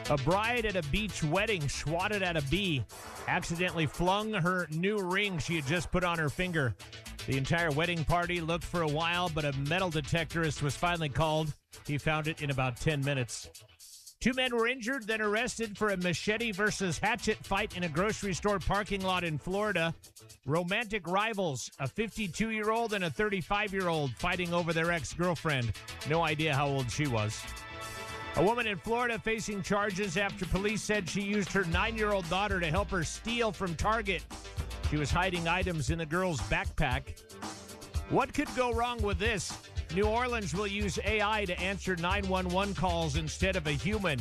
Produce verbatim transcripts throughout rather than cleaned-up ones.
A bride at a beach wedding swatted at a bee, accidentally flung her new ring she had just put on her finger. The entire wedding party looked for a while, but a metal detectorist was finally called. He found it in about ten minutes. Two men were injured, then arrested for a machete versus hatchet fight in a grocery store parking lot in Florida. Romantic rivals, a fifty-two-year-old and a thirty-five-year-old fighting over their ex-girlfriend. No idea how old she was. A woman in Florida facing charges after police said she used her nine-year-old daughter to help her steal from Target. She was hiding items in the girl's backpack. What could go wrong with this? New Orleans will use A I to answer nine one one calls instead of a human.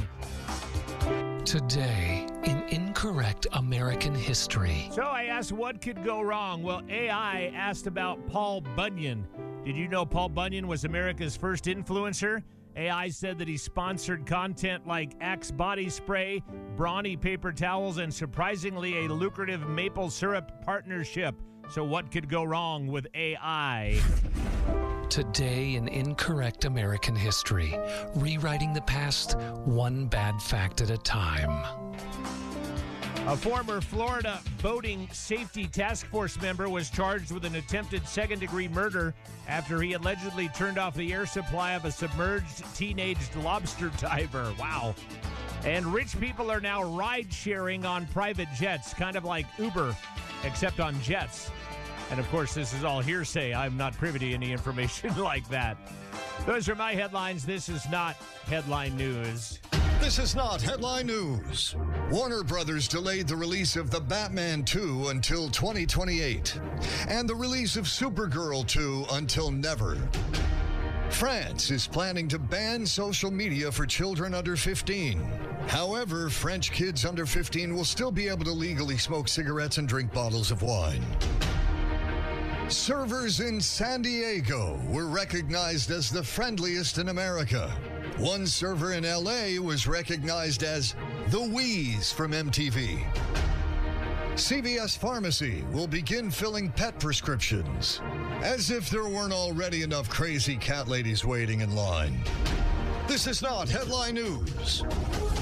Today in Incorrect American History. So I asked what could go wrong. Well, A I asked about Paul Bunyan. Did you know Paul Bunyan was America's first influencer? A I said that he sponsored content like Axe body spray, Brawny paper towels, and surprisingly a lucrative maple syrup partnership. So what could go wrong with A I? Today in Incorrect American History, rewriting the past one bad fact at a time. A former Florida boating safety task force member was charged with an attempted second-degree murder after he allegedly turned off the air supply of a submerged teenage lobster diver. Wow. And rich people are now ride-sharing on private jets, kind of like Uber, except on jets. And, of course, this is all hearsay. I'm not privy to any information like that. Those are my headlines. This is not headline news. This is not headline news. Warner Brothers delayed the release of The Batman two until twenty twenty-eight, and the release of Supergirl two until never. France is planning to ban social media for children under fifteen. However, French kids under fifteen will still be able to legally smoke cigarettes and drink bottles of wine. Servers in San Diego were recognized as the friendliest in America. One server in L A was recognized as the Wheeze from M T V. C V S Pharmacy will begin filling pet prescriptions. As if there weren't already enough crazy cat ladies waiting in line. This is not headline news.